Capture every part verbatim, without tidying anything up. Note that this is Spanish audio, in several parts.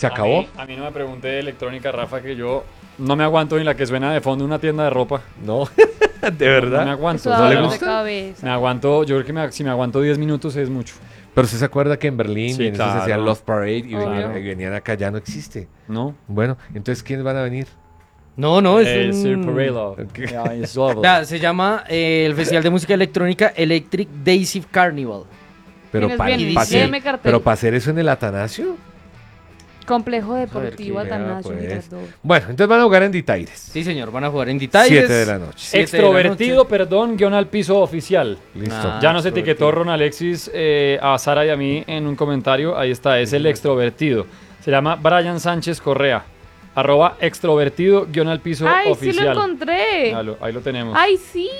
¿Se acabó? A mí, a mí no me pregunte de electrónica, Rafa, que yo no me aguanto ni la que suena de fondo en una tienda de ropa. No, de verdad. No me aguanto. Eso ¿No le dolor gusta? de cabeza. Me aguanto, yo creo que me- si me aguanto diez minutos es mucho. Pero usted se acuerda que en Berlín Sí, y en eso se hacía claro. Love Parade y Obvio. venían, y venían acá, ya no existe. ¿No? Bueno, entonces ¿quiénes van a venir? No, no, es Eh, un... Cirque Parade. Ok. Yeah, it's lovely. Vea, se llama eh, el Festival de Música Electrónica Electric Daisy Carnival. Pero ¿Tienes para bien? hacer, Déjeme cartel. pero pa hacer eso en el Atanasio. Complejo Deportivo A ver, qué Atanasio pues. Girardot. Bueno, entonces van a jugar en Ditaires. Sí, señor, van a jugar en detalles. Siete de la noche. siete de la Extrovertido, noche. perdón, guión al piso oficial. Listo. Ah. Ya nos extrovertido. etiquetó Ron Alexis eh, a Sara y a mí en un comentario. Ahí está, es el extrovertido. Se llama Brian Sánchez Correa. Arroba extrovertido, guión al piso ¡Ay, oficial. sí lo encontré! Ya lo- ahí lo tenemos. ¡Ay,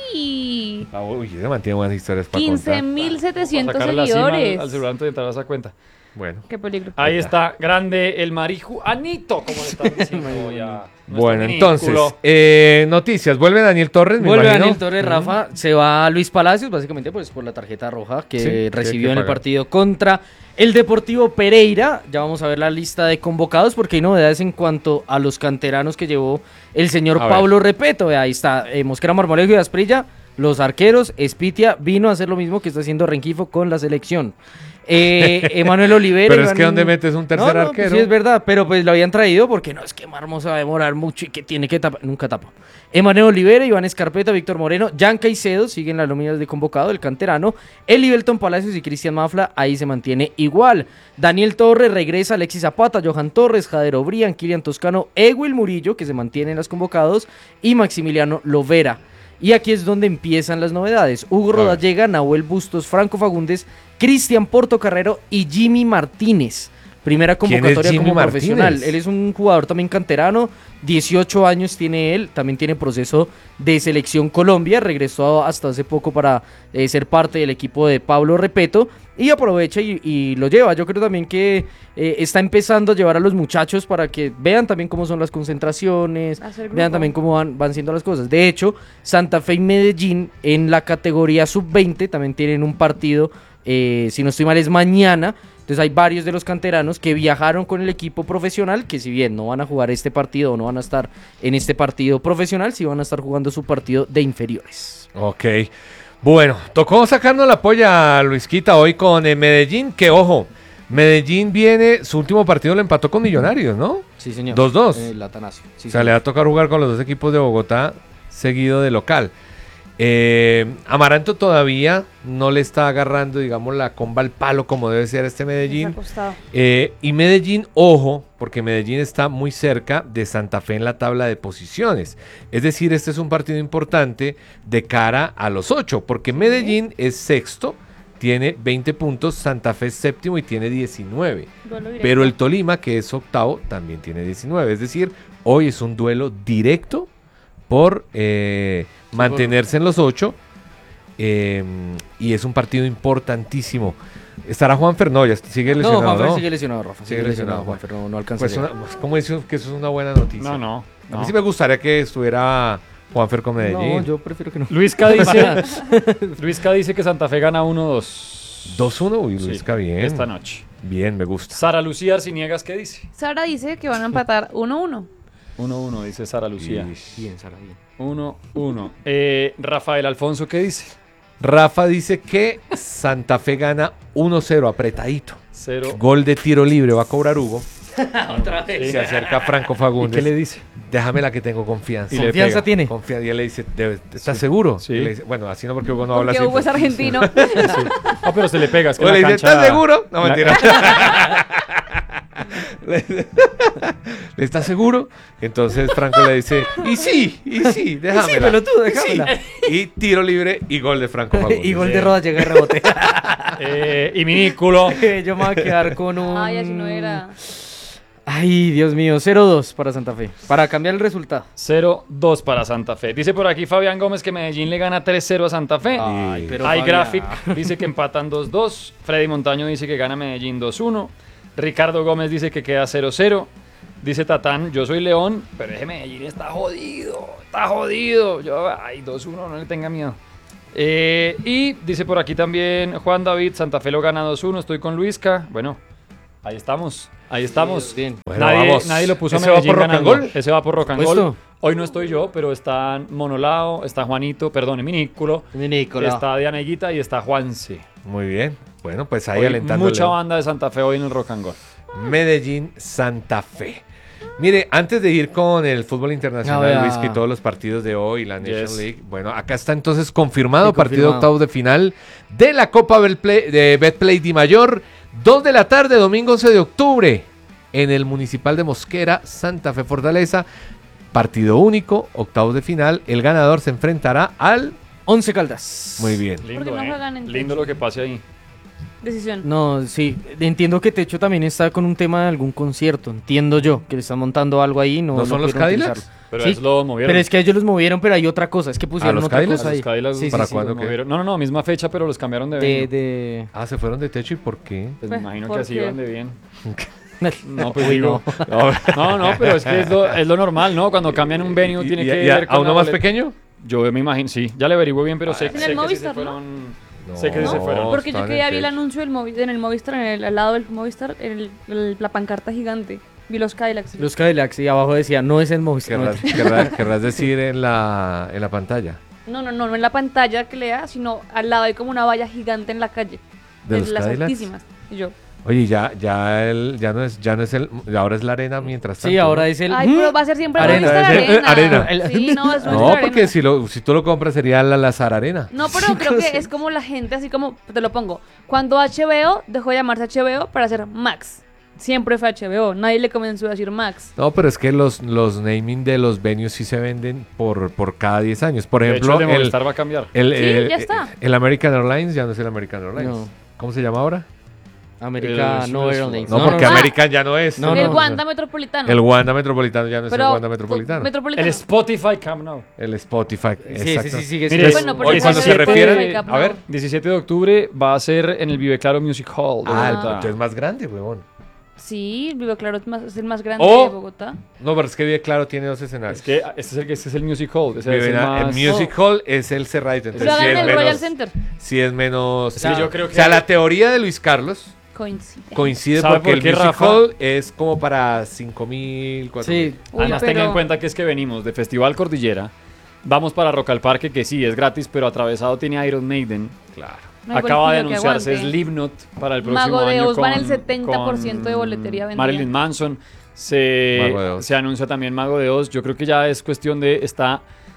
sí! Ah, uy, se mantiene buenas historias para quince contar. mil Para setecientos sacarle la cima al, seguidores. al celular antes de entrar a esa cuenta. Bueno. Qué peligro. Ahí está, grande el marihuanito, como le están diciendo ya. Bueno, Nuestro entonces, vínculo. eh, noticias. Vuelve Daniel Torres, me Vuelve imagino. Daniel Torres, Rafa, se va Luis Palacios, básicamente pues por la tarjeta roja que Sí, que hay recibió que en el pagar. partido contra el Deportivo Pereira. Ya vamos a ver la lista de convocados porque hay novedades en cuanto a los canteranos que llevó el señor A ver. Pablo Repeto. Vea, ahí está eh, Mosquera, Marmolejo y Asprilla, los arqueros. Espitia vino a hacer lo mismo que está haciendo Renquifo con la selección. Eh, Emanuel Olivera. Pero es Iván- que ¿dónde metes un tercer No, no, arquero? pues sí, es verdad, pero pues lo habían traído porque no es que Marmo se va a demorar mucho y que tiene que tapar. Nunca tapa. Emanuel Olivera, Iván Escarpeta, Víctor Moreno, Jan Caicedo, siguen las nóminas de convocado, el canterano. Eli Belton Palacios y Cristian Mafla, ahí se mantiene igual. Daniel Torres regresa, Alexis Zapata, Johan Torres, Jader Obrian, Kilian Toscano, Ewil Murillo, que se mantiene en los convocados, y Maximiliano Lovera. Y aquí es donde empiezan las novedades. Hugo A ver. Rodallega, Nahuel Bustos, Franco Fagundes, Cristian Portocarrero y Jimmy Martínez. Primera ¿Quién es convocatoria Jimmy como Martínez? profesional. Él es un jugador también canterano, dieciocho años tiene él, también tiene proceso de selección Colombia, regresó hasta hace poco para eh, ser parte del equipo de Pablo Repeto y aprovecha y, y lo lleva. Yo creo también que eh, está empezando a llevar a los muchachos para que vean también cómo son las concentraciones, Hacer grupo. vean también cómo van, van siendo las cosas. De hecho, Santa Fe y Medellín en la categoría sub veinte también tienen un partido, eh, si no estoy mal es mañana. Entonces hay varios de los canteranos que viajaron con el equipo profesional, que si bien no van a jugar este partido o no van a estar en este partido profesional, sí van a estar jugando su partido de inferiores. Ok. Bueno, tocó sacarnos la polla a Luisquita hoy con eh, Medellín, que ojo, Medellín viene, su último partido lo empató con Millonarios, ¿no? Sí, señor. dos dos. El Atanasio. Sí, O sea, señor. le va a tocar jugar con los dos equipos de Bogotá seguido de local. Eh, Amaranto todavía no le está agarrando, digamos, la comba al palo como debe ser este Se ha Medellín. costado. Eh, y Medellín, ojo, porque Medellín está muy cerca de Santa Fe en la tabla de posiciones. Es decir, este es un partido importante de cara a los ocho, porque Medellín es sexto, tiene veinte puntos, Santa Fe es séptimo y tiene diecinueve. Duelo directo. Pero el Tolima, que es octavo, también tiene diecinueve. Es decir, hoy es un duelo directo por eh, mantenerse en los ocho. eh, y es un partido importantísimo. Estará Juanfer, no, ya sigue No, lesionado, Juanfer ¿no? sigue lesionado, Rafa. Sigue, Sigue lesionado, lesionado, Juanfer. No, no alcanza Pues a llegar. una- ¿cómo dice que eso es una buena noticia? No, no. A mí no. sí me gustaría que estuviera Juanfer con Medellín. No, yo prefiero que no. Luisca dice, Luisca dice que Santa Fe gana uno dos. dos uno, uy, Sí, Luisca, bien. esta noche. Bien, me gusta. Sara Lucía Arciniegas, ¿qué dice? Sara dice que van a empatar uno uno. uno uno, dice Sara Lucía. Bien, Sara, bien. uno uno. Eh, Rafael Alfonso, ¿qué dice? Rafa dice que Santa Fe gana uno cero, apretadito. cero. Gol de tiro libre, va a cobrar Hugo. Otra vez. Se acerca Franco ¿Y Fagundes. qué le dice? Déjame la que tengo confianza. Y le ¿Confianza pega. tiene? Confianza. Y él le dice, "¿Debe- ¿estás seguro?" Sí. Y le dice, bueno, así no porque Hugo no habla Porque así. Hugo es argentino. Ah, pero se le pega. Es que O en le la dice, cancha- ¿estás seguro? No, la- mentira. Le- ¿Le estás seguro? Entonces Franco le dice, y sí, y sí, déjamela. pelotudo, Y sí. déjamela. Y tiro libre y gol de Franco Fagundes. Y gol de Roda llega y rebote. Eh, y minículo. Yo me voy a quedar con un... Ay, así no era. Ay, Dios mío, cero dos para Santa Fe. Para cambiar el resultado. cero dos para Santa Fe. Dice por aquí Fabián Gómez que Medellín le gana tres cero a Santa Fe. Ay, pero Hay Fabián. Graphic dice que empatan dos dos. Freddy Montaño dice que gana Medellín dos uno. Ricardo Gómez dice que queda cero cero. Dice Tatán, yo soy León, pero ese Medellín está jodido. Está jodido. Yo, ay, dos uno, no le tenga miedo. Eh, y dice por aquí también Juan David, Santa Fe lo gana dos uno. Estoy con Luisca. Bueno, Ahí estamos, ahí estamos. Bien. Bueno, nadie, vamos. nadie lo puso a ¿Ese va Medellín por Rock and ganando. Gold? Ese va por Rock and ¿Puesto? Gold. Hoy no estoy yo, pero están Monolao, está Juanito, perdón, Minículo, Nicolás. está Dianeguita y está Juanse. Muy bien. Bueno, pues ahí Hoy alentando. mucha banda de Santa Fe hoy en el Rock and Gold. Medellín, Santa Fe. Mire, antes de ir con el fútbol internacional, Ah, Luis, vea. que todos los partidos de hoy, la Nation Yes. League, bueno, acá está entonces confirmado, Sí, partido confirmado. octavos de final de la Copa Betplay, de Betplay Di Mayor, dos de la tarde, domingo once de octubre, en el Municipal de Mosquera, Santa Fe Fortaleza, partido único, octavos de final, el ganador se enfrentará al... Once Caldas. Muy bien. Lindo, no eh. juegan en Lindo techo? lo que pase ahí. Decisión. No, sí, entiendo que Techo también está con un tema de algún concierto, entiendo yo, que le están montando algo ahí. ¿No, ¿No son los pudieron Cadillacs? utilizarlo. Pero Sí, eso lo movieron. Pero es que ellos los movieron, pero hay otra cosa, es que pusieron los otra Cadillacs? cosa ahí. Los Cadillacs, Sí, sí, ¿para sí. cuándo? Los qué? movieron. No, no, no, misma fecha, pero los cambiaron de De, venue. de... Ah, se fueron de techo, ¿y por qué? Pues me Pues, imagino ¿por que así qué? iban de bien. No, pues Uy, digo. no. No, no, pero es que es lo, es lo normal, ¿no? Cuando cambian un venue ¿Y- tiene y- que y a- ver ¿A con uno la más bolet- pequeño? Yo me imagino, sí, ya le averiguo bien, pero sé, En sé el que sí se Movistar, ¿no? fueron. No, Sé que sí se no. fueron. Porque yo estaban que en ya vi el techo. anuncio del Movi- en el Movistar, en el, al lado del Movistar, en el, el- la pancarta gigante. Vi los Cadillacs. Los Cadillacs y abajo decía, no es el Movistar. no, Querrás, querrás- querrás decir en la, en la pantalla. No, no, no, no en la pantalla que lea, sino al lado hay como una valla gigante en la calle. ¿De de los las Cadillacs? altísimas. Y yo, Oye, ya, ya, el, ya no es, ya no es el, ahora es la arena mientras tanto. Sí, ahora ¿no? es el... ay, pero va a ser siempre Arena, Movistar es- eh, Arena. arena. Sí, no, es No, Movistar porque Arena. si, lo, si tú lo compras sería la Lazar Arena. No, pero creo que es como la gente, así como, te lo pongo. Cuando H B O dejó de llamarse H B O para ser Max. Siempre fue H B O, nadie le comenzó a decir Max. No, pero es que los, los naming de los venues sí se venden por, por cada diez años. Por De ejemplo, hecho, el de el, Movistar va a cambiar. el, Sí, el- ya está. el American Airlines ya no es el American Airlines. No. ¿Cómo se llama ahora? América, El- no el- Airlines. No, No, porque no. American ya no es. No, el no, Wanda Metropolitano. El Wanda Metropolitano ya no es pero, el Wanda Metropolitano. Metropolitano. El Spotify Camp Nou. El Spotify. Sí, sí, exacto. sí, sigue Mire, siendo- Bueno, pero Oye, ese cuando es se el refiere, Spotify Camp a ver, Nou. diecisiete de octubre va a ser en el Vive Claro Music Hall de ah, el Bogotá. punto es más grande, huevón. Sí, el Vivo Claro es, más- es el más grande Oh. de Bogotá. No, pero es que Vive Claro tiene dos escenarios. Es que este es el, este es el Music Hall. ese Vive es el Na- más- el Music Hall es el cerradito. Lo Entonces, hagan sí en es el Royal menos, Center. sí es menos. Sí, yo creo que- O sea, la teoría de Luis Carlos Coincide. coincide ¿Sabe porque por el qué, Music Rafa? Hall es como para cinco mil, cuatro mil. Sí, Uy, Además, pero- tengan en cuenta que es que venimos de Festival Cordillera, vamos para Rock al Parque, que sí, es gratis, pero atravesado tiene Iron Maiden. Claro. No hay Acaba de bolsillo que anunciarse aguante. Slipknot para el próximo Mago de año Oz va en el con- setenta por ciento de con boletería vendida. Marilyn Manson. Se, Mago de Oz. se anuncia también Mago de Oz. Yo creo que ya es cuestión de... Está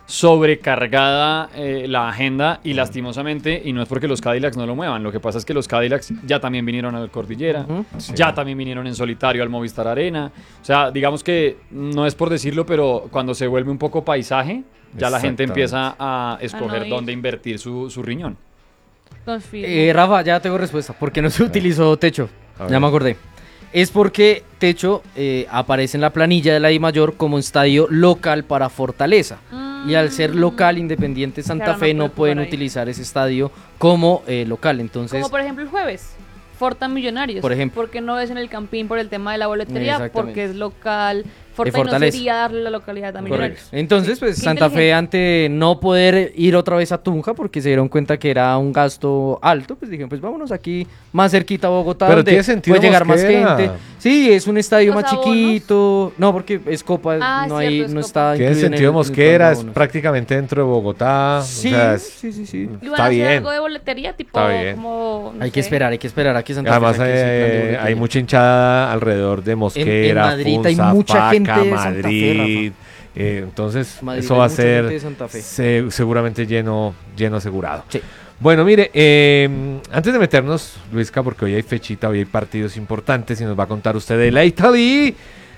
sobrecargada eh, la agenda y lastimosamente, y no es porque los Cadillacs no lo muevan, lo que pasa es que los Cadillacs ya también vinieron al Cordillera, Ujú. Sí. ya también vinieron en solitario al Movistar Arena. O sea, digamos que no es por decirlo, pero cuando se vuelve un poco paisaje, ya la gente Exactamente. empieza a escoger ir. dónde invertir su, su riñón. Confirmo. Eh, Rafa, ya tengo respuesta. ¿Por qué no se utilizó Techo? A Ya ver. me acordé. Es porque Techo eh, aparece en la planilla de la I Mayor como estadio local para Fortaleza. Y al ser local independiente Santa Claro, no Fe no puede pueden jugar ahí. utilizar ese estadio como eh, local. Entonces, Como por ejemplo el jueves. Forta Millonarios. Por ejemplo. Porque no es en el Campín por el tema de la boletería, Exactamente. porque es local. Forta y no Fortaleza. sería darle la localidad a Millonarios. correcto. Entonces, pues Qué Santa Fe, ante no poder ir otra vez a Tunja, porque se dieron cuenta que era un gasto alto, pues dijeron, pues vámonos aquí más cerquita a Bogotá, Pero donde tiene sentido puede llegar más Mosquera. gente. Sí, es un estadio ¿Los más abonos? chiquito. No, porque es Copa, Ah, no, es hay, cierto, es no Copa. está Tiene incluido en sentido el- Mosquera, en el es abonos. prácticamente dentro de Bogotá. Sí, o sea, es- sí, sí, sí. ¿Y van Está a hacer bien. algo de boletería? Tipo, Está bien. como. no Hay que sé. esperar, hay que esperar a que Santa Además, Fe saque ese plan de eh, boletería. hay mucha hinchada alrededor de Mosquera, Madrid hay Funza, mucha Paca, gente de Santa Fe, Madrid. eh, entonces, Madrid eso hay va a mucha gente ser de Santa Fe. se- seguramente lleno, lleno asegurado. Sí. Bueno, mire, eh, antes de meternos, Luisca, porque hoy hay fechita, hoy hay partidos importantes y nos va a contar usted de la Italia.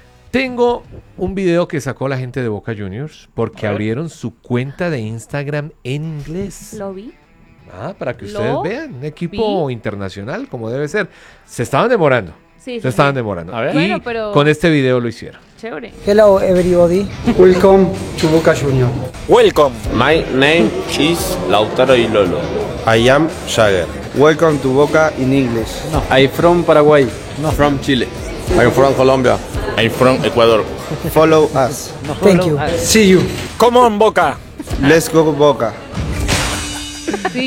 Tengo un video que sacó la gente de Boca Juniors porque A ver. abrieron su cuenta de Instagram en inglés. Lo vi. Ah, para que Lo ustedes vean, un equipo internacional como debe ser. Se estaban demorando, Sí, sí, se estaban sí. demorando. A ver. Y Bueno, pero- con este video lo hicieron. Chévere. Hello everybody, welcome to Boca Juniors. Welcome. My name is Lautaro Ilolo. I am Jagger. Welcome to Boca in English. I from Paraguay. No. From Chile. I'm from Colombia. I'm from Ecuador. Follow us. Thank you. See you. Come on, Boca. Let's go Boca. Sí, you.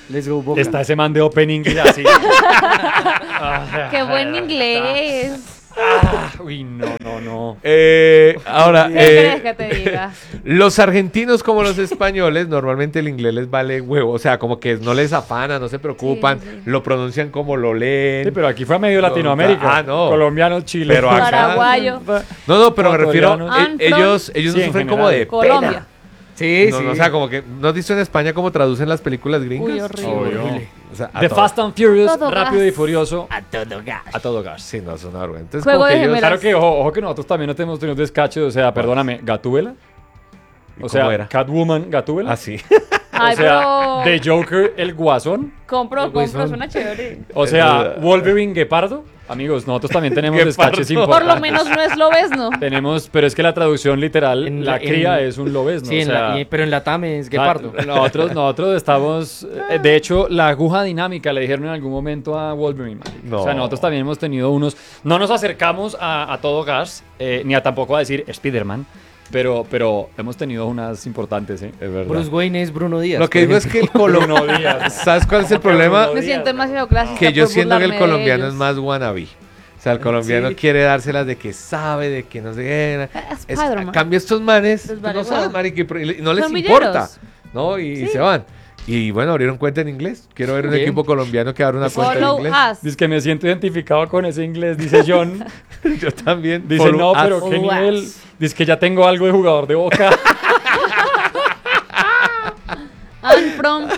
Let's go, Boca. Está ese man de opening y así. Ah, Qué buen inglés. ah, uy, no, no, no. Eh, ahora, ¿Qué eh, crees que te diga? los argentinos como los españoles, normalmente el inglés les vale huevo. O sea, como que no les afana, no se preocupan, Sí, sí. lo pronuncian como lo leen. Sí, pero aquí fue a medio Latinoamérica. Ah, no. Colombianos, Chile. Pero acá- Paraguayo. No, no, pero me refiero, Ecuatorianos. eh, ellos, ellos Sí, no en sufren general. como de Colombia. pena. Sí, No, sí. no, o sea, como que, ¿no has visto en España cómo traducen las películas gringas? Uy, horrible. Obvio. O sea, a The todo. Fast and Furious, Todo Rápido gas. y Furioso. A todo gas. A todo gas. Sí, no, es una vergüenza. Entonces, Juego como que de ellos- gemelas. Claro que, ojo, ojo que nosotros también no tenemos tenido descache, o sea, perdóname, Gatúbela. ¿Y O cómo sea, era? Catwoman, Gatúbela. Ah, sí. Ay, o sea, pero... The Joker, el Guasón. Compro, El Guasón. compro, suena chévere. O sea, Wolverine, Guepardo. Amigos, nosotros también tenemos Guepardo. descaches Por importantes. lo menos no es lobesno. Tenemos, pero es que la traducción literal, En la la- cría en- es un lobesno. Sí, o en sea, la- y- pero en la Tame es Guepardo. Ah, Nosotros, nosotros estamos. eh, De hecho, la aguja dinámica le dijeron en algún momento a Wolverine. marica. No. O sea, nosotros también hemos tenido unos. No nos acercamos a, a todo gas, eh, ni a tampoco a decir Spider-Man, pero, pero hemos tenido unas importantes, ¿eh? Es verdad. Bruce Wayne es Bruno Díaz. Lo que por digo es ejemplo. que el Bruno colombiano... Díaz. ¿Sabes cuál es el problema? Bruno Me Díaz, siento ¿no? demasiado clásica Que yo por siento que el burlarme de colombiano es ellos. más wannabe. O sea, el colombiano Sí. quiere dárselas de que sabe, de que no sé qué. Eh, Es, Spider-Man. a cambio estos manes Les pues, vale no saben, huevo. marica, y pro- y no les Son importa, villeros. ¿no? Y, y Sí. se van. Y bueno, abrieron cuenta en inglés. Quiero ver un Bien. equipo colombiano que abra una cuenta en Follow inglés. us. Dice que me siento identificado con ese inglés, dice John. Yo también. Dice, Follow no, us. pero qué Follow nivel. us. Dice que ya tengo algo de jugador de Boca. I'm from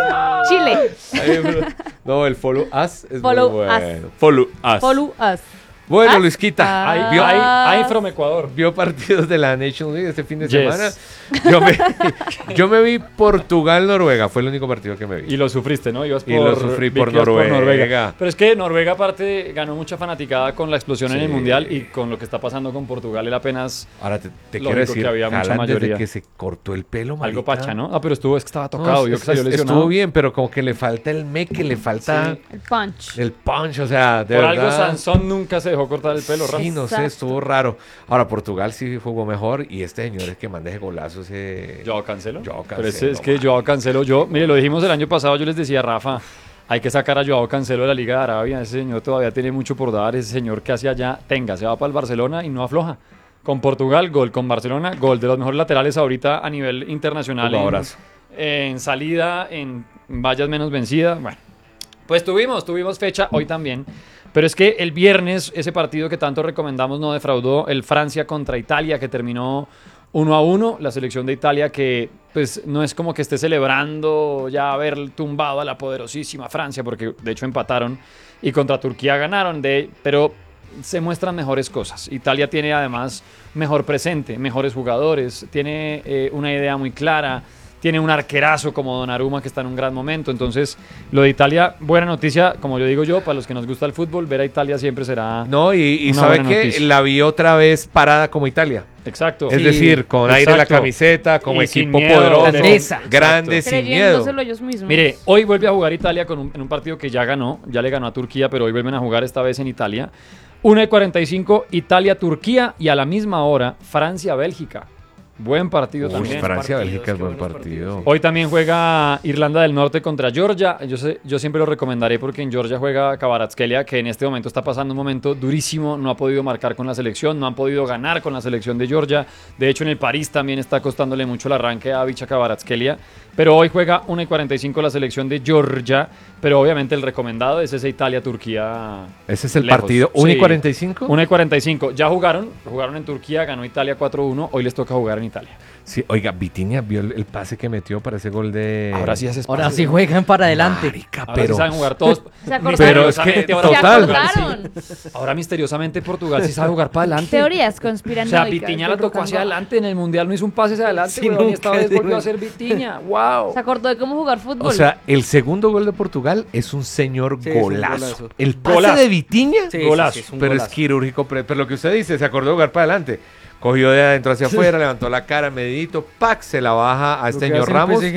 Chile. Ay, bro. No, el follow us es Follow muy us. bueno. Follow us. Follow us. Bueno, Us. Luisquita, Ah. Ay, vio, ay, ay, from Ecuador. vio partidos de la Nations League este fin de Yes. semana. Yo me, yo me vi Portugal-Noruega, fue el único partido que me vi. Y lo sufriste, ¿no? Ibas por, Y lo sufrí vi por que ibas Noruega. Pero es que Noruega, aparte, ganó mucha fanaticada con la explosión en el Sí. Mundial y con lo que está pasando con Portugal. Él apenas Ahora te, te Lógico quiero decir, que había mucha Haaland desde mayoría. que se cortó el pelo, algo marica. pacha, ¿no? Ah, pero estuvo, es que estaba No, tocado. yo es- que salió es- lesionado. estuvo bien, pero como que le falta el meque, le falta Sí. El punch. el punch, o sea, de Por verdad. algo Sansón nunca se dejó cortar el pelo, Rafa. Sí, no sé, Exacto. estuvo raro. Ahora, Portugal sí jugó mejor y este señor es que manda ese golazo, ese... Joao Cancelo. Joao Pero ese Cancelo, es que man. Joao Cancelo, yo, mire, lo dijimos el año pasado, yo les decía, Rafa, hay que sacar a Joao Cancelo de la Liga de Arabia. Ese señor todavía tiene mucho por dar. Ese señor que hace allá, tenga, se va para el Barcelona y no afloja. Con Portugal, gol. Con Barcelona, gol. De los mejores laterales ahorita a nivel internacional. En, Jugadorazo. en salida, en vallas menos vencida. Bueno, pues tuvimos, tuvimos fecha hoy también. Pero es que el viernes, ese partido que tanto recomendamos no defraudó, el Francia contra Italia, que terminó uno a uno. La selección de Italia que pues no es como que esté celebrando ya haber tumbado a la poderosísima Francia, porque de hecho empataron y contra Turquía ganaron, de, pero se muestran mejores cosas. Italia tiene además mejor presente, mejores jugadores, tiene eh, una idea muy clara. Tiene un arquerazo como Donnarumma que está en un gran momento. Entonces, lo de Italia, buena noticia, como yo digo yo, para los que nos gusta el fútbol, ver a Italia siempre será... No, y, y Una sabe buena que noticia. la vi otra vez parada como Italia. Exacto. Es Sí, decir, con aire en la exacto. camiseta, como Y sin equipo miedo, poderoso, grandeza. grande, sin miedo. Creyéndoselo ellos mismos. Mire, hoy vuelve a jugar Italia con un- en un partido que ya ganó, ya le ganó a Turquía, pero hoy vuelven a jugar esta vez en Italia. una y cuarenta y cinco, Italia-Turquía y a la misma hora, Francia-Bélgica. Buen partido Uy, también. Francia-Bélgica es qué buen buenos partido. partidos, Hoy también juega Irlanda del Norte contra Georgia. Yo, sé- yo siempre lo recomendaré porque en Georgia juega Kvaratskhelia, que en este momento está pasando un momento durísimo. No ha podido marcar con la selección, no han podido ganar con la selección de Georgia. De hecho, en el París también está costándole mucho el arranque a Vicha Kvaratskhelia. Pero hoy juega una y cuarenta y cinco la selección de Georgia. Pero obviamente el recomendado es ese Italia-Turquía. Ese es el lejos. partido. ¿una y Sí. cuarenta y cinco? una y cuarenta y cinco. Ya jugaron, jugaron en Turquía, ganó Italia cuatro uno. Hoy les toca jugar en Italia. Sí, oiga, Vitinha vio el, el pase que metió para ese gol de... Ahora sí hace Ahora espacio. sí juegan para adelante. Marica, Ahora pero... sí saben jugar todos. ¿Se acordaron? Pero es que, Misteriosamente ahora ¿Se total. Portugal sí. acordaron? Ahora misteriosamente Portugal sí sabe jugar para adelante. Teorías O conspiranoicas. sea, Vitiña la tocó derrotando hacia a- adelante en el Mundial, no hizo un pase hacia adelante, Sí, weón, y nunca, esta vez sí, volvió a güey. ser Vitiña. ¡Wow! Se acordó de cómo jugar fútbol. O sea, el segundo gol de Portugal es un señor Sí, es un golazo. golazo. El pase Golazo. de Vitinha, Sí, sí, Golazo. sí, es un pero golazo. es quirúrgico. pre- Pero lo que usted dice, se acordó de jugar para adelante. Cogió de adentro hacia afuera, levantó la cara, medidito, pac, se la baja a Lo este que señor hace el Ramos P S G.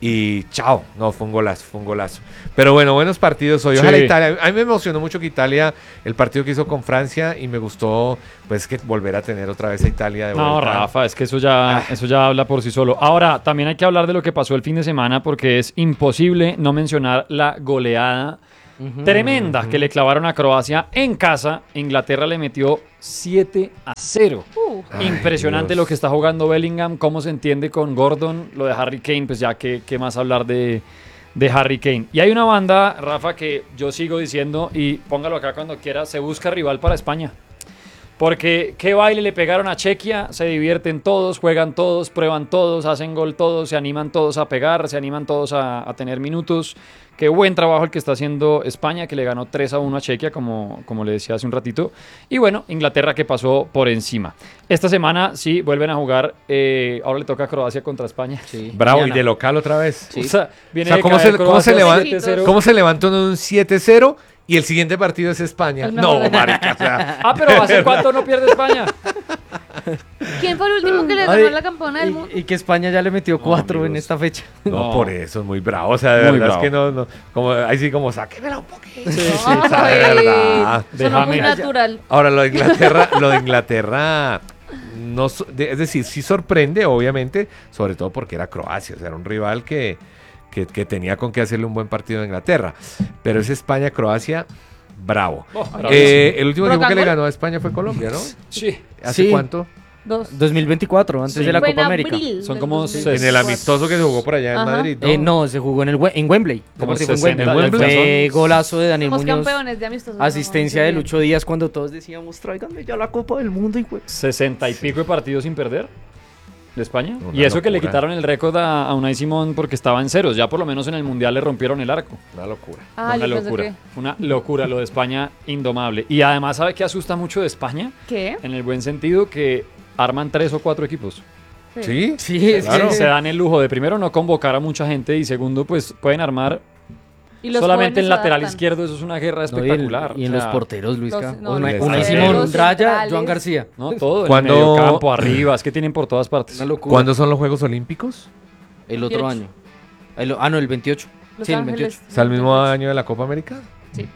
y chao, no, fue un golazo, fue un golazo. Pero bueno, buenos partidos hoy. Sí. Ojalá Italia, a mí me emocionó mucho que Italia, el partido que hizo con Francia, y me gustó pues que volver a tener otra vez a Italia de vuelta. No, Rafa, es que eso ya, Ah. eso ya habla por sí solo. Ahora, también hay que hablar de lo que pasó el fin de semana porque es imposible no mencionar la goleada tremenda que le clavaron a Croacia en casa. Inglaterra le metió siete a cero. Uh, Ay, Impresionante Dios. lo que está jugando Bellingham, cómo se entiende con Gordon, lo de Harry Kane, pues ya que, que más hablar de, de Harry Kane. Y hay una banda, Rafa, que yo sigo diciendo, y póngalo acá cuando quiera, se busca rival para España. Porque qué baile le pegaron a Chequia, se divierten todos, juegan todos, prueban todos, hacen gol todos, se animan todos a pegar, se animan todos a, a tener minutos. Qué buen trabajo el que está haciendo España, que le ganó tres a uno a Chequia, como, como le decía hace un ratito. Y bueno, Inglaterra que pasó por encima. Esta semana sí vuelven a jugar, eh, ahora le toca a Croacia contra España. Sí. Bravo, Mañana. y de local otra vez. O sea, viene O sea, de ¿cómo caer se- cómo Croacia se levanta- siete cero. ¿Cómo se levantó en un siete cero y el siguiente partido es España? El mejor No, de- marica, o sea, Ah, pero ¿hace cuánto no pierde España? ¿Quién fue el último que le ganó Ay, a la campeona del mundo? y, y que España ya le metió cuatro en amigos. esta fecha. no, No. por eso es muy bravo, o sea, de Muy verdad es bravo. que no, no, como, ahí sí como sáquemela un poquito. Sí, sí. Ay, o sea, de verdad. sonó muy Déjame. natural. Ahora, lo de Inglaterra, lo de Inglaterra, no, so- de- es decir, sí sorprende, obviamente, sobre todo porque era Croacia, o sea, era un rival que, que, que tenía con qué hacerle un buen partido a Inglaterra. Pero es España-Croacia, bravo. Oh, Eh, el último equipo que le ¿Brocangol? ganó a España fue Colombia, ¿no? Sí. ¿Hace Sí. cuánto? Dos. dos mil veinticuatro, antes Sí. de la Fue en Copa América. abril Son del como dos mil seis. En el veinticuatro. amistoso que se jugó por allá en Ajá. Madrid, ¿no? Eh, no, se jugó en, el, We- en Wembley. El Como partido fue en sesenta Wembley. ¿En Wembley? Fue golazo de Daniel Somos Muñoz. campeones de amistosos. Asistencia no, de no, Lucho Díaz cuando todos decíamos, tráiganme ya la Copa del Mundo. Y fue... sesenta y pico de partidos sin perder de España. Una Y eso que le locura. quitaron el récord a, a Unai Simón porque estaba en ceros. Ya por lo menos en el Mundial le rompieron el arco. Una locura. Ah, Una yo pensé locura. que- Una locura lo de España, indomable. Y además, ¿sabe qué asusta mucho de España? ¿Qué? En el buen sentido que arman tres o cuatro equipos. ¿Sí? Sí, es Claro. que- Se dan el lujo de primero no convocar a mucha gente y segundo pues pueden armar Y los solamente en jóvenes se lateral adaptan. izquierdo. Eso es una guerra No, y en- espectacular. y en, O los sea, porteros, Luisca. Los- no, Una, los Unai porteros Simón, Raya, centrales. Joan García. No, todo. Cuando- En el medio campo, arriba. Es que tienen por todas partes. Una locura. ¿Cuándo son los Juegos Olímpicos? El otro veintiocho. año. El- ah, no, el veintiocho. Los Sí, el Ángeles. veintiocho. ¿Es el mismo año de la Copa América? Sí,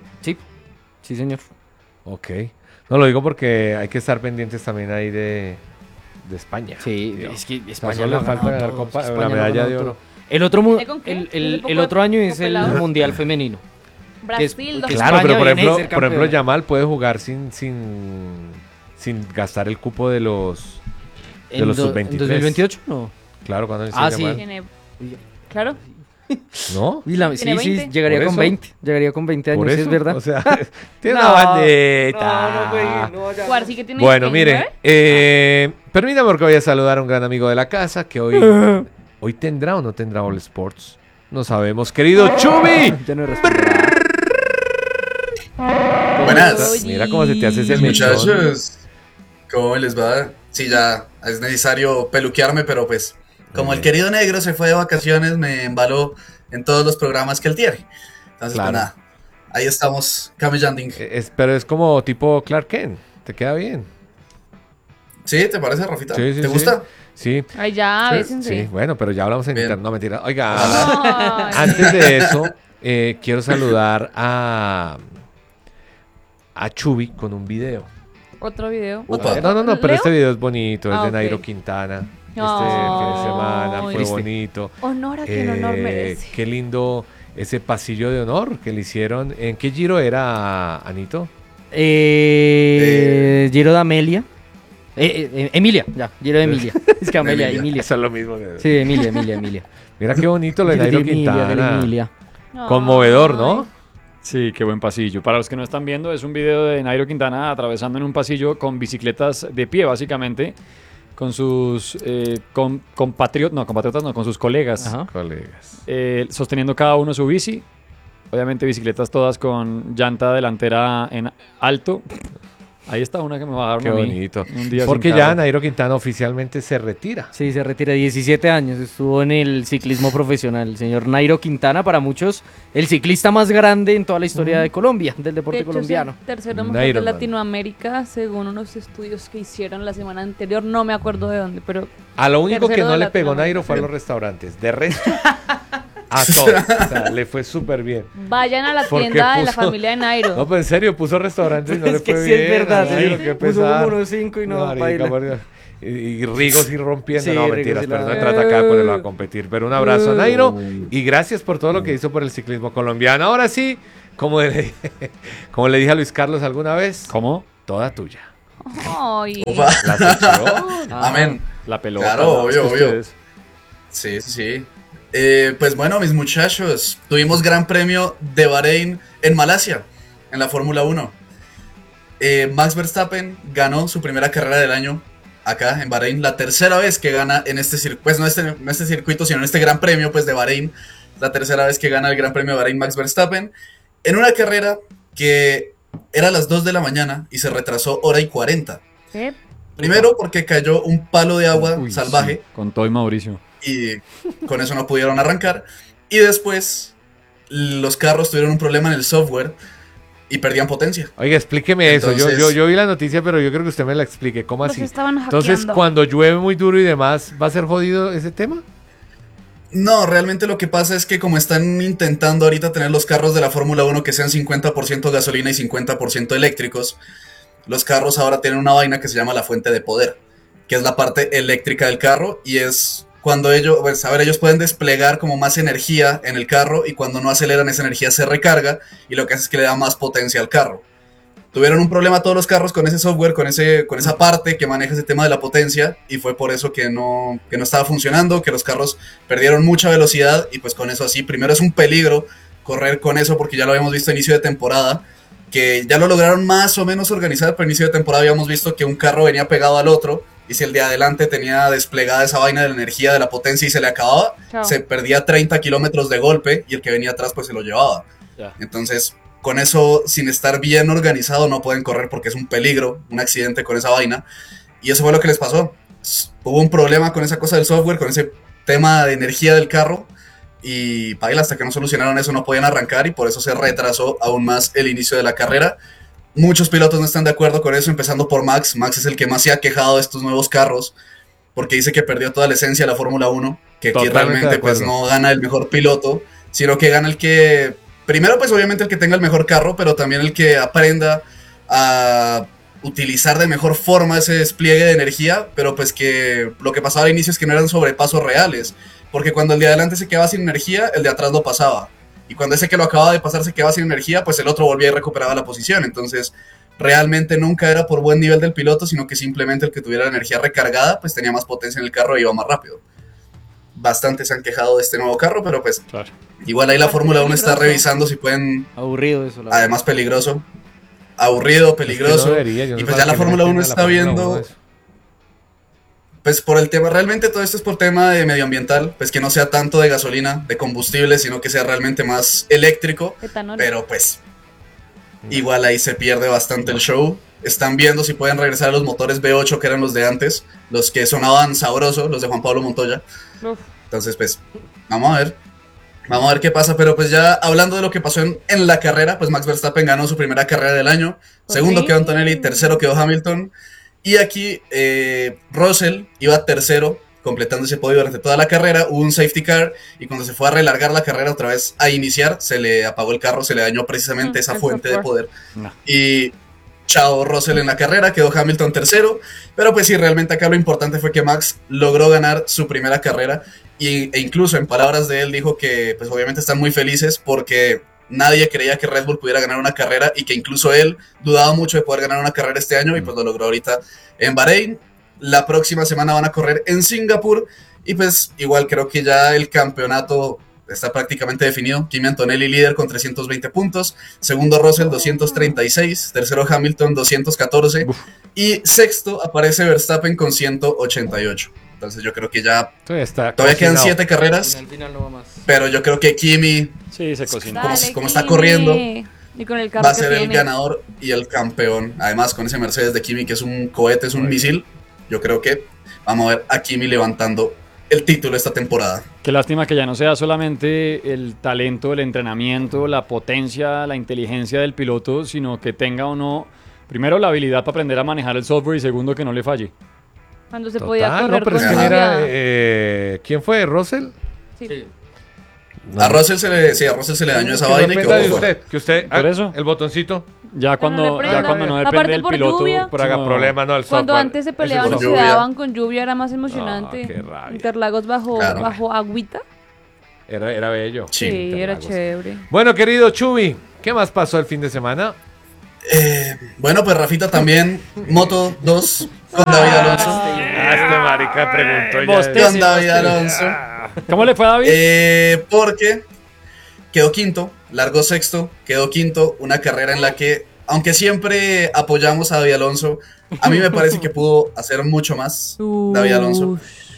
sí, señor. Ok. No lo digo porque hay que estar pendientes también ahí de, de España. Sí, Dios. es que O sea, España solo lo ha le falta ganado ganar todo, Copa- España la lo ha medalla ganado de todo. oro. El otro, mu- ¿Eh, con qué? el, Ese el- poco el de otro año es el pelado. Mundial Femenino. Brasil, que dos es- Claro, España pero por viene de ejemplo, ser por ejemplo, campeona. Yamal puede jugar sin, sin, sin gastar el cupo de los... De En los do- sub veintitrés. ¿En dos mil veintiocho? No. Claro, cuando Ah, sí. Tiene... Claro. ¿No? Y la- sí, Tiene sí, veinte. llegaría Por con eso. veinte. Llegaría con veinte años, Por sí, eso, es verdad. O sea, tiene No, una bandita. No, no, güey, no vaya. Cuarzi que tiene Bueno, mire, veintinueve. eh, permítame porque voy a saludar a un gran amigo de la casa que hoy, hoy tendrá o no tendrá All Sports. No sabemos. Querido Chubi. Ya no responderá. Buenas. Mira cómo se te hace ese Pues, mechón. muchachos, ¿cómo les va? Sí, ya es necesario peluquearme, pero pues, como el Bien. querido negro se fue de vacaciones, me embaló en todos los programas que él tiene. Entonces, Claro. pues nada, ahí estamos camellando. Eh, Es, pero es como tipo Clark Kent. Te queda bien. ¿Sí? ¿Te parece, Rafita? Sí, sí, ¿Te sí. gusta? Sí. Ay, ya, Sí, bésense. Sí, bueno, pero ya hablamos en Bien. internet. No, mentira. Oiga, Ay. antes de eso, eh, quiero saludar a, a Chubi con un video. Otro video. Upa. ¿Otro? No, no, no, pero ¿Leo? este video es bonito, es Ah, de ok. Nairo Quintana. Este Ay. fin de semana fue Triste. bonito. Honor a quien honor Eh, merece. qué lindo ese pasillo de honor que le hicieron. ¿En qué giro era, Anito? Eh, Giro de Amelia. Eh, eh, Emilia, ya, Giro de Emilia. Es que Amelia, Emilia. Emilia. Eso es lo mismo. que- Sí, Emilia, Emilia, Emilia. Mira qué bonito lo de Giro de Nairo Emilia, de Quintana. Emilia. Conmovedor, ¿no? Sí, qué buen pasillo. Para los que no están viendo, es un video de Nairo Quintana atravesando en un pasillo con bicicletas de pie, básicamente, con sus eh, con, compatriotas, no, compatriotas no, con sus colegas, Ajá. Colegas. eh, sosteniendo cada uno su bici. Obviamente bicicletas todas con llanta delantera en alto. Ahí está una que me bajaron Qué a mí. bonito. Un día Porque sin ya carro. Nairo Quintana oficialmente se retira. Sí, se retira diecisiete años, estuvo en el ciclismo profesional. El señor Nairo Quintana, para muchos, el ciclista más grande en toda la historia de Colombia, del De deporte hecho, es colombiano. el tercero mejor de Nairoman. Latinoamérica, según unos estudios que hicieron la semana anterior. No me acuerdo de dónde, pero A lo único que Tercero no de le pegó Latinoamérica. Nairo fue a los restaurantes. De resto, a todos. O sea, le fue súper bien. vayan a la Porque tienda de la puso- familia de Nairo. No, pues en serio, puso restaurantes y no Es le que fue sí es bien. verdad, a sí. Nairo, qué Puso pesar. uno cinco y no Marica, baila. por Dios. Y, y Rigo sí rompiendo. Sí, no, Rigo mentiras, sí pero la- no se trata acá de ponerlo a competir. Pero un abrazo a Nairo y gracias por todo lo que hizo por el ciclismo colombiano. Ahora sí, como le, como le dije a Luis Carlos alguna vez, ¿Cómo? toda tuya. Ay, Ufa. La sección. Amén. La pelota. Claro, ¿no? obvio, Es que obvio. ustedes- Sí, sí, sí. Eh, pues bueno, mis muchachos, tuvimos Gran Premio de Bahrein en Malasia, en la Fórmula uno. Eh, Max Verstappen ganó su primera carrera del año acá en Bahrein, la tercera vez que gana en este circuito, pues no este, no este circuito, sino en este Gran Premio pues de Bahrein, la tercera vez que gana el Gran Premio de Bahrein Max Verstappen, en una carrera que era a las dos de la mañana y se retrasó hora y cuarenta. ¿qué? Primero porque cayó un palo de agua Uy, salvaje. sí, con todo y Mauricio. Y con eso no pudieron arrancar. Y después los carros tuvieron un problema en el software y perdían potencia. Oiga, explíqueme eso. Yo, Entonces- yo, yo vi la noticia, pero yo creo que usted me la explique. ¿Cómo Los así? estaban Entonces, hackeando. cuando llueve muy duro y demás, ¿va a ser jodido ese tema? No, realmente lo que pasa es que como están intentando ahorita tener los carros de la Fórmula uno que sean cincuenta por ciento gasolina y cincuenta por ciento eléctricos, los carros ahora tienen una vaina que se llama la fuente de poder, que es la parte eléctrica del carro y es cuando ellos, pues a ver, ellos pueden desplegar como más energía en el carro y cuando no aceleran esa energía se recarga y lo que hace es que le da más potencia al carro. Tuvieron un problema todos los carros con ese software, con, ese, con esa parte que maneja ese tema de la potencia y fue por eso que no, que no estaba funcionando, que los carros perdieron mucha velocidad y pues con eso así, primero es un peligro correr con eso porque ya lo habíamos visto a inicio de temporada, que ya lo lograron más o menos organizar, pero a inicio de temporada habíamos visto que un carro venía pegado al otro y si el de adelante tenía desplegada esa vaina de la energía, de la potencia y se le acababa, Chao. se perdía treinta kilómetros de golpe y el que venía atrás pues se lo llevaba. Ya. Entonces, con eso, sin estar bien organizado, no pueden correr porque es un peligro, un accidente con esa vaina. Y eso fue lo que les pasó. S- Hubo un problema con esa cosa del software, con ese tema de energía del carro. Y paila, hasta que no solucionaron eso, no podían arrancar y por eso se retrasó aún más el inicio de la carrera. Muchos pilotos no están de acuerdo con eso, empezando por Max. Max es el que más se ha quejado de estos nuevos carros porque dice que perdió toda la esencia de la Fórmula uno, que aquí Totalmente de realmente pues acuerdo. no gana el mejor piloto, sino que gana el que, primero pues obviamente el que tenga el mejor carro, pero también el que aprenda a utilizar de mejor forma ese despliegue de energía, pero pues que lo que pasaba al inicio es que no eran sobrepasos reales, porque cuando el de adelante se quedaba sin energía, el de atrás lo pasaba, y cuando ese que lo acababa de pasar se quedaba sin energía, pues el otro volvía y recuperaba la posición, entonces realmente nunca era por buen nivel del piloto, sino que simplemente el que tuviera la energía recargada, pues tenía más potencia en el carro y iba más rápido. Bastante se han quejado de este nuevo carro, pero pues Claro. igual ahí la Aparte Fórmula uno está peligroso. revisando si pueden, Aburrido eso. la verdad. además peligroso, aburrido, peligroso, Es que no debería, yo no y sé pues para ya la qué le Fórmula meten uno a la está Fórmula viendo, uno eso. pues por el tema, realmente todo esto es por tema de medioambiental, pues que no sea tanto de gasolina, de combustible, sino que sea realmente más eléctrico, Etanol. pero pues igual ahí se pierde bastante el show. Están viendo si pueden regresar a los motores V ocho que eran los de antes, los que sonaban sabroso, los de Juan Pablo Montoya. Uf. Entonces, pues, vamos a ver. Vamos a ver qué pasa. Pero pues ya hablando de lo que pasó en, en la carrera, pues Max Verstappen ganó su primera carrera del año. Por Segundo fin. quedó Antonelli, tercero quedó Hamilton. Y aquí eh, Russell iba tercero, completando ese podio durante toda la carrera. Hubo un safety car y cuando se fue a relargar la carrera otra vez a iniciar, se le apagó el carro, se le dañó precisamente Mm, esa el fuente de software. poder. No. Y chao Russell en la carrera, quedó Hamilton tercero, pero pues sí, realmente acá lo importante fue que Max logró ganar su primera carrera y, e incluso en palabras de él dijo que pues obviamente están muy felices porque nadie creía que Red Bull pudiera ganar una carrera y que incluso él dudaba mucho de poder ganar una carrera este año y pues lo logró ahorita en Bahrein. La próxima semana van a correr en Singapur y pues igual creo que ya el campeonato está prácticamente definido. Kimi Antonelli líder con trescientos veinte puntos, segundo Russell doscientos treinta y seis, tercero Hamilton doscientos catorce y sexto aparece Verstappen con ciento ochenta y ocho. Entonces yo creo que ya Todavía, está todavía quedan cocinado. siete carreras, Al final no va más. pero yo creo que Kimi, Sí, se cocinó. como- Dale, como está Kimi. corriendo, Y con el carro va a que ser el tiene. ganador y el campeón. Además, con ese Mercedes de Kimi, que es un cohete, es un misil, yo creo que vamos a ver a Kimi levantando el título esta temporada. Qué lástima que ya no sea solamente el talento, el entrenamiento, la potencia, la inteligencia del piloto, sino que tenga o no, primero, la habilidad para aprender a manejar el software y segundo, que no le falle. Cuando se Total, podía correr no, pero con es que lluvia. mira, eh, ¿quién fue? ¿Russell? Sí. A Russell se le, sí, a Russell se le dañó esa Que vaina y dependa quedó de fuera. usted, que usted, Por ah, eso. el botoncito, Ya cuando, no le ya prenda. cuando no Aparte depende del por piloto, lluvia. por haga no. problema, no, el Cuando software. antes se Ese peleaban con y se lluvia. daban con lluvia era más emocionante. Ah, qué rabia. Interlagos bajo, Claro. bajo agüita. Era, era bello. Sí, Sí, era Interlagos. chévere. Bueno, querido Chubi, ¿qué más pasó el fin de semana? Eh, bueno, pues Rafita también, Moto dos con David Alonso. Ah, este marica preguntó ya. Bostez. Con David Alonso. ¿Cómo le fue a David? Eh, porque quedó quinto, largó sexto, quedó quinto, una carrera en la que, aunque siempre apoyamos a David Alonso, a mí me parece que pudo hacer mucho más David Alonso.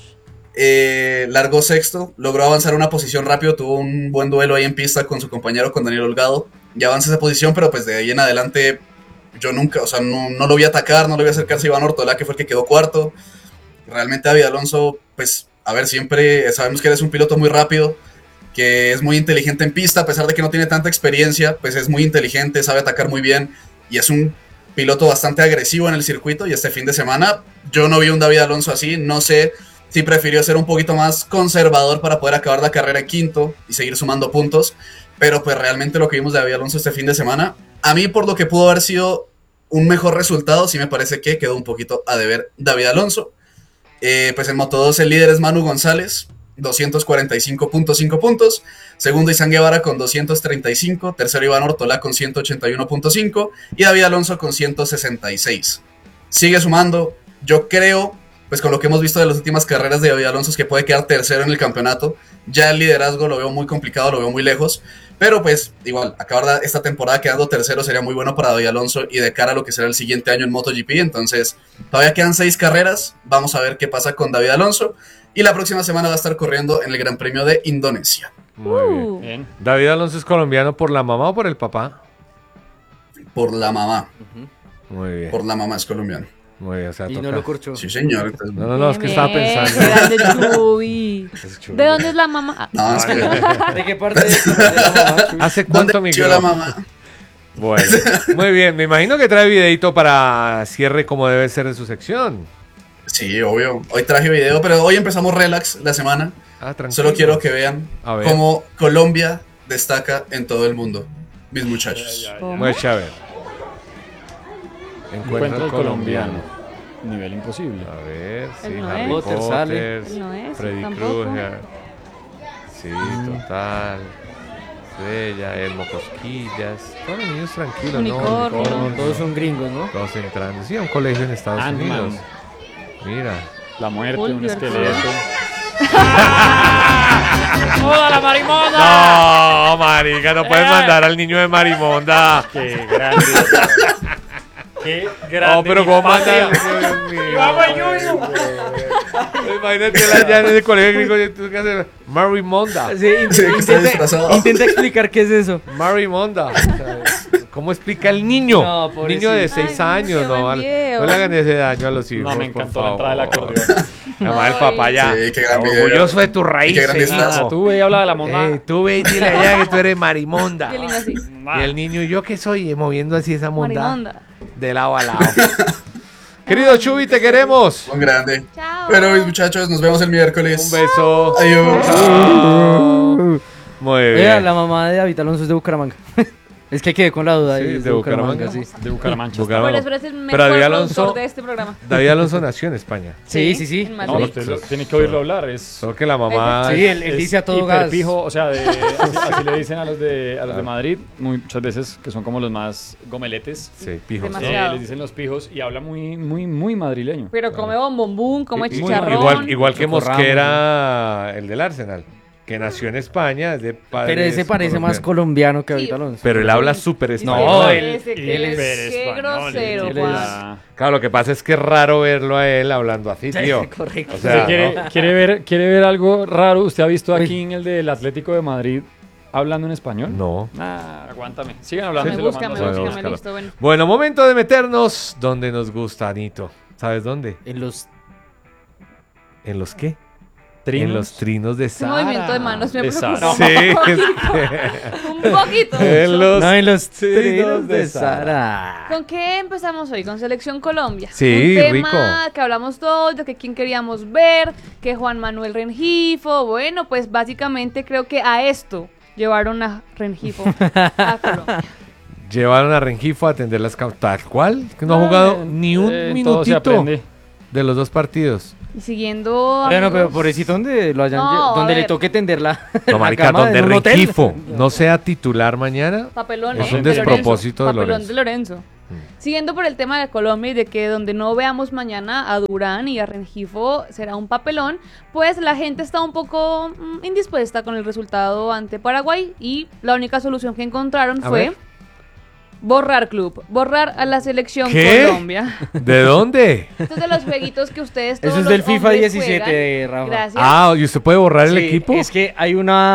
Eh, largó sexto, logró avanzar una posición rápido, tuvo un buen duelo ahí en pista con su compañero, con Daniel Holgado, y avanza esa posición, pero pues de ahí en adelante yo nunca, o sea, no, no lo vi atacar, no lo vi acercarse a Iván Ortolá, que fue el que quedó cuarto. Realmente David Alonso, pues, a ver, siempre sabemos que él es un piloto muy rápido, que es muy inteligente en pista, a pesar de que no tiene tanta experiencia, pues es muy inteligente, sabe atacar muy bien, y es un piloto bastante agresivo en el circuito, y este fin de semana yo no vi un David Alonso así, no sé si prefirió ser un poquito más conservador para poder acabar la carrera en quinto y seguir sumando puntos, pero pues realmente lo que vimos de David Alonso este fin de semana, a mí por lo que pudo haber sido un mejor resultado, sí me parece que quedó un poquito a deber David Alonso. Eh, pues en Moto dos el líder es Manu González, doscientos cuarenta y cinco punto cinco puntos, segundo Izan Guevara con doscientos treinta y cinco, tercero Iván Ortolá con ciento ochenta y uno punto cinco y David Alonso con ciento sesenta y seis. Sigue sumando, yo creo, pues con lo que hemos visto de las últimas carreras de David Alonso, es que puede quedar tercero en el campeonato. Ya el liderazgo lo veo muy complicado, lo veo muy lejos, pero pues igual, acabar esta temporada quedando tercero sería muy bueno para David Alonso y de cara a lo que será el siguiente año en MotoGP. Entonces todavía quedan seis carreras, vamos a ver qué pasa con David Alonso, y la próxima semana va a estar corriendo en el Gran Premio de Indonesia. Muy bien. Uh, Bien. ¿David Alonso es colombiano por la mamá o por el papá? Por la mamá, Muy bien. por la mamá es colombiano. Muy bien, o sea, Y no toca- lo corchó. Sí, señor. entonces- No, no, no, es que estaba bien, pensando. grande Chubi. Es chulo. ¿De dónde es la mamá? Ah, No, es que ¿De qué parte de, de la mamá? ¿Hace ¿dónde cuánto nació migró? la mamá? Bueno, muy bien. Me imagino que trae videito para cierre como debe ser de su sección. Sí, obvio. Hoy traje video, pero hoy empezamos relax la semana. Ah, tranquilo. Solo quiero que vean A ver. cómo Colombia destaca en todo el mundo, mis muchachos. ¿cómo? Muy chévere. Encuentra Encuentra el el colombiano. colombiano. Nivel imposible. A ver, sí, Él no Harry es. Potter, Potter sale. Él no es, Freddy tampoco. Krueger. Sí, total. Estrella, Elmo Cosquillas. Todos los niños tranquilos, Unicornio. ¿no? Unicornio. Todos son gringos, ¿no? Todos entrando. Sí, a un colegio en Estados Ant-Man. Unidos. Mira. La muerte, Uy, un divertido. esqueleto. ¡Hola, la marimonda! No, marica, no puedes mandar al niño de Marimonda. ¡Qué grande! ¡Qué grande! No, pero mi ¿cómo patria! mandar? Dios mío. ¡Vamos, Yuyu! Imagínate él allá en el colegio gringo y tú qué haces. Marimonda. Sí, in- Sí, que está intenta, disfrazado. intenta explicar qué es eso. Marimonda. O sea, ¿cómo explica el niño? No, pobrecito. Niño de seis Ay, años, qué no, buen al- video. no le hagan ese daño a los hijos. No, me por encantó la entrada del favor. acordeón. Además, el Ay. papá ya. Sí, qué gran video. Orgulloso de tus Y qué raíces. grande estás. hijo. Tú, güey, habla de la monda. Eh, tú ve y dile allá que tú eres marimonda. Qué lindo así. Y el niño, ¿yo qué soy? Eh, Moviendo así esa monda. Marimonda. De lado a lado. Querido Chubi, te queremos. Un grande. Chao. Bueno, mis muchachos, nos vemos el miércoles. Un beso. Adiós. Chao. Muy bien. Vea, la mamá de David Alonso es de Bucaramanga. Es que quedé con la duda. Sí, y es de Bucaramanga. sí. De Bucaramanga. Bucaramanga. Bueno, espera, es el Pero mejor David productor Alonso, de este programa. David Alonso nació en España. Sí, sí, sí. En No, Madrid. usted lo- tiene que oírlo hablar. Es, Solo que la mamá. Sí, él, él es dice a todo gas. hiperpijo, o sea, de- así, así le dicen a los de, a los de Madrid, muchas veces que son como los más gomeletes. Sí, pijos. Demasiado. Eh, Demasiado. les dicen los pijos y habla muy, muy, muy madrileño. Pero come bombombún, come I- chicharrón. Igual, igual que Chocorramo, Mosquera, el del Arsenal, que nació en España, es de padres Pero ese parece más colombianos. colombiano que David Sí. Alonso. Pero él habla súper No, español. él- ese él que es- es- Qué grosero, él es- Juan. Claro, lo que pasa es que es raro verlo a él hablando así, tío. Correcto. O sea, ¿Quiere, ¿no? quiere ver, ¿Quiere ver algo raro? ¿Usted ha visto Uy. aquí en el del Atlético de Madrid hablando en español? No. Ah, aguántame. Sigan hablando. Me se lo busca, mando me a- Bueno, busca, me búscalo. listo, bueno. Bueno, momento de meternos donde nos gusta, Anito. ¿Sabes dónde? En los ¿En los qué? ¿Trinos? En los trinos de Ese Sara. movimiento de manos me De preocupa Sara. Sí, es un poquito. En los no, en los trinos trinos de de Sara. ¿Con qué empezamos hoy? Con Selección Colombia. Sí, Un tema rico. que hablamos todos, de que quién queríamos ver, que Juan Manuel Rengifo. Bueno, pues básicamente creo que a esto llevaron a Rengifo a Colombia. Llevaron a Rengifo a atender las cam- tal cual, que no ha jugado ni un Eh, todo se minutito aprende. de los dos partidos. Y siguiendo. Bueno, pero amigos, pobrecito, donde lo hayan No, lle- a donde le ver. toque tenderla. No, marica, donde Rengifo no sea titular mañana. Papelón, Es ¿eh? un de despropósito de Papelón Lorenzo. de Lorenzo. Siguiendo por el tema de Colombia y de que donde no veamos mañana a Durán y a Rengifo será un papelón, pues la gente está un poco mm, indispuesta con el resultado ante Paraguay y la única solución que encontraron A fue ver. borrar club, borrar a la selección ¿Qué? Colombia. ¿De dónde? Estos de los jueguitos que ustedes todos Eso es los del FIFA hombres diecisiete, juegan. Rafa. Gracias. Ah, ¿y usted puede borrar el Sí, equipo? Es que hay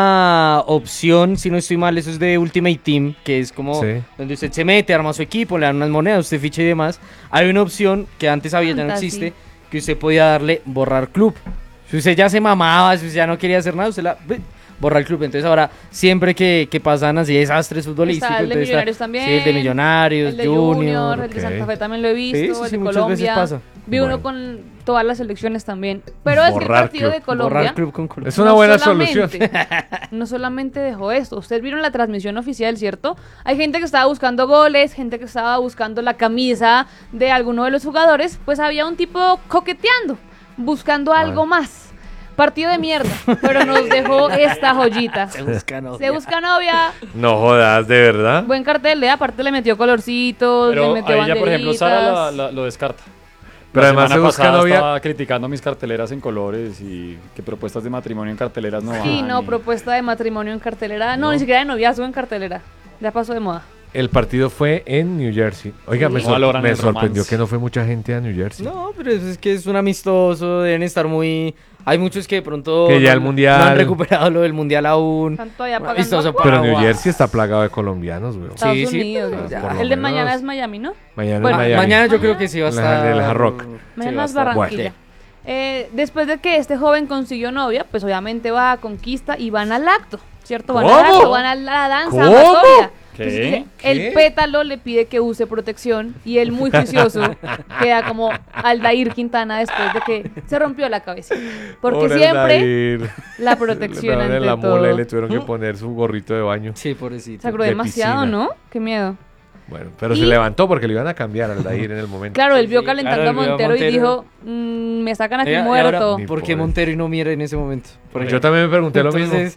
una opción, si no estoy mal, eso es de Ultimate Team, que es como Sí. donde usted se mete, arma su equipo, le dan unas monedas, usted ficha y demás. Hay una opción que antes había, ya no Fantasy. existe, que usted podía darle borrar club. Si usted ya se mamaba, si usted ya no quería hacer nada, usted la borra el club. Entonces ahora, siempre que, que pasan así desastres futbolísticos, Está el de entonces Millonarios también. Sí, el de Millonarios, El de Junior. Junior, el de ok. Santa Fe también lo he visto, Sí, sí, el sí, de muchas veces Colombia. pasa. Vi Bueno. uno con todas las selecciones también. Pero es que el Borrar partido club. de Colombia Borrar club con Colombia. Es una no buena solamente- solución. no solamente dejó esto. Ustedes vieron la transmisión oficial, ¿cierto? Hay gente que estaba buscando goles, gente que estaba buscando la camisa de alguno de los jugadores. Pues había un tipo coqueteando, buscando algo más. Partido de mierda, pero nos dejó esta joyita. Se busca novia. Se busca novia, No jodas, ¿de verdad? buen cartel, ¿eh? Aparte le metió colorcitos, Pero le metió ahí ya, por ejemplo, Sara la- banderitas. la- lo descarta. Pero La además semana se busca pasada novia. Estaba criticando mis carteleras en colores y que propuestas de matrimonio en carteleras no Sí, van. no, y- propuesta de matrimonio en cartelera. No, No. ni siquiera de noviazgo en cartelera. Ya pasó de moda. El partido fue en New Jersey. Oiga, Sí. me, No sor- valoran me el sorprendió romance. que no fue mucha gente a New Jersey. No, pero es que es un amistoso, deben estar muy... Hay muchos que de pronto Que ya no, el mundial- no han recuperado lo del mundial aún. Están todavía Un pagando amistoso agua. Pero Paraguay. New Jersey está plagado de colombianos, güey. Estados Sí, sí, Unidos. pero ¿no? ya. Por lo El de menos. mañana es Miami, ¿no? Mañana Bueno, es Miami. Mañana yo Mañana- creo que sí va a En la- estar... en el Hard Rock. sí, Mañana va a es estar Barranquilla. fuerte. Eh, después de que este joven consiguió novia, pues obviamente va a conquista y van al acto, ¿cierto? Van ¿Cómo? al acto, van a la danza ¿Cómo? amatoria. ¿Qué? Entonces dice, ¿Qué? el pétalo le pide que use protección y él muy juicioso queda como Aldair Quintana después de que se rompió la cabeza. Porque Pobre siempre Aldair. la protección Le ante en la todo. mula y le tuvieron que poner su gorrito de baño. Sí, pobrecito. Se agró de demasiado, piscina. ¿no? Qué miedo. Bueno, pero Y- se levantó porque le iban a cambiar al Aldair en el momento. Claro, él vio sí, calentando claro, a él vio a Montero, y Montero. dijo, "Mm, me sacan aquí Oiga, y muerto. ahora, Mi ¿por qué pobre. Montero y no Miera en ese momento? Por Yo también me pregunté lo mismo. Entonces,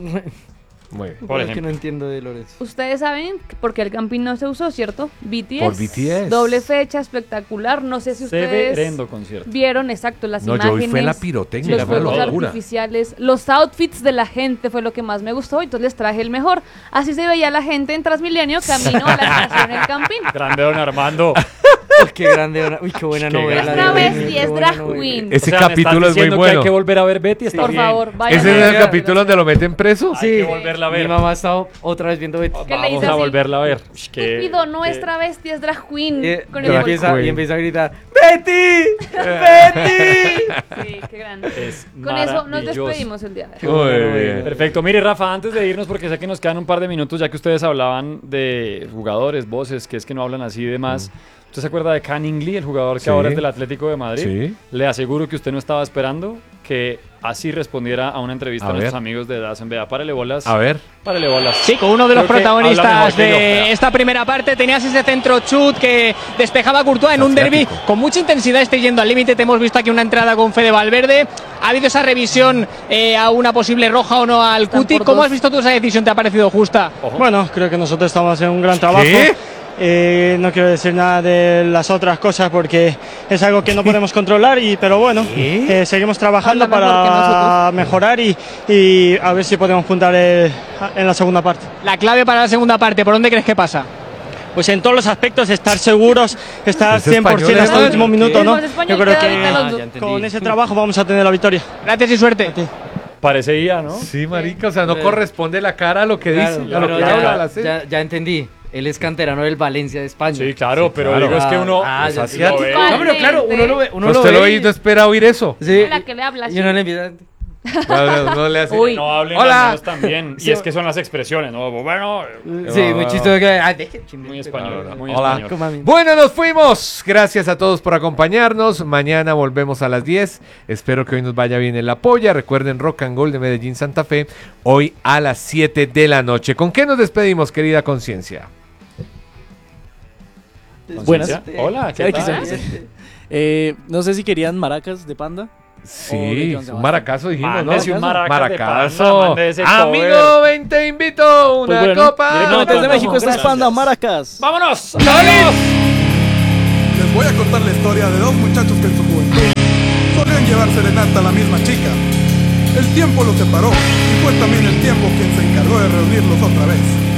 Muy bien. Por es que ejemplo. no entiendo de Lorenzo. Ustedes saben que porque el camping no se usó, ¿cierto? B T S. Por B T S. Doble fecha, espectacular. No sé si ustedes Severendo concierto. vieron exacto las No, yo imágenes. hoy fue la pirotecnia, los fue una fuegos locura. artificiales, los outfits de la gente fue lo que más me gustó, entonces les traje el mejor. Así se veía la gente en Transmilenio camino a la estación El Campín. Grande don Armando. Uy, qué grande. Uy, qué buena Qué novela. grande. Una Dios mío, bestia, qué es buena drag novela. queen. Ese O sea, ¿me capítulo estás es muy diciendo que bueno. hay que volver a ver Betty, está Por bien. favor, vayan Ese a es el verlo. capítulo donde lo meten preso. Hay que volverla a ver. Mi mamá ha estado otra vez viendo Betty. ¿Qué le Vamos dice a así? volverla a ver. Ush, qué- Estúpido, qué- nuestra bestia es drag queen. Eh, con y, el empieza, Queen. y empieza a gritar ¡Betty! ¡Betty! Sí, qué grande. Es Con eso nos maravilloso. despedimos el día de hoy. Muy bien. Perfecto. Mire, Rafa, antes de irnos, porque sé que nos quedan un par de minutos, ya que ustedes hablaban de jugadores, voces, que es que no hablan así y demás. ¿Usted se acuerda de Canning Lee, el jugador que Sí. ahora es del Atlético de Madrid? Sí. Le aseguro que usted no estaba esperando que así respondiera a una entrevista A a, nuestros ver. amigos de Dazen. Vea, párele bolas. A ver. Párele bolas. Sí, con uno de los Creo que habla protagonistas mejor que yo. de esta primera parte. Tenías ese centro chut que despejaba Courtois en un derbi Asiático. con mucha intensidad. Estoy yendo al límite. Te hemos visto aquí una entrada con Fede Valverde. Ha habido esa revisión eh, a una posible roja o no al Están Cuti. por ¿Cómo dos. has visto tú esa decisión? ¿Te ha parecido justa? Bueno, creo que nosotros estamos haciendo un gran trabajo. ¿Qué? Eh, no quiero decir nada de las otras cosas porque es algo que no podemos controlar, y, pero bueno, eh, seguimos trabajando Habla mejor que para nosotros. mejorar y, y a ver si podemos puntar eh, en la segunda parte. La clave para la segunda parte, ¿por dónde crees que pasa? Pues en todos los aspectos, estar seguros, estar ¿Es cien por ciento español, hasta el último ¿qué? minuto, ¿no? Es español, Yo creo queda ahorita los que dos. ya entendí. con ese trabajo vamos a tener la victoria. Gracias y suerte. Parece I A, ¿no? Sí, marica, o sea, no Sí. corresponde la cara a lo que Claro, dice, a lo pero que ya, habla la serie. ya, ya entendí. Él es canterano del Valencia de España. Sí, claro, pero claro. digo, es que uno... Ah, pues, ya así sí. lo ve. No, pero claro, uno lo ve. Uno Pues lo usted ve lo y- oí, no espera oír eso. Sí. La que le habla así. Y uno le empieza. No, no, no le hace. Uy. No hablen Hola. al menos también. Y es que son las expresiones, ¿no? Bueno, Sí, muy chistoso que. Ay, deje, chimbe. muy español, muy Hola. español. Como a mí. Bueno, nos fuimos. Gracias a todos por acompañarnos. Mañana volvemos a las diez. Espero que hoy nos vaya bien en la polla. Recuerden Rock and Gold de Medellín Santa Fe. Hoy a las siete de la noche. ¿Con qué nos despedimos, querida conciencia? Buenas. Hola, ¿qué Ay, tal? quizás. Eh, no sé si querían maracas de panda. Sí, Oh, ¿de qué un onda? maracazo dijimos, ¿no? Mándese un maracas de Maracazo. panda, mande ese Amigo, cover. ven, te invito una Pues bueno, copa. directamente desde México, esto es Gracias. Panda Maracas. ¡Vámonos! ¡Vámonos! Les voy a contar la historia de dos muchachos que en su juventud solían llevar serenata a la misma chica. El tiempo los separó y fue también el tiempo quien se encargó de reunirlos otra vez.